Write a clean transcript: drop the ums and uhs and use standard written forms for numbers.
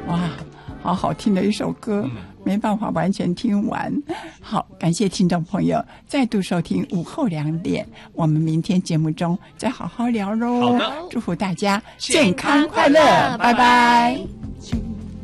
哇，好好听的一首歌，没办法完全听完。好，感谢听众朋友再度收听午后2点，我们明天节目中再好好聊喽。 好的， 祝福大家健康快乐，拜拜。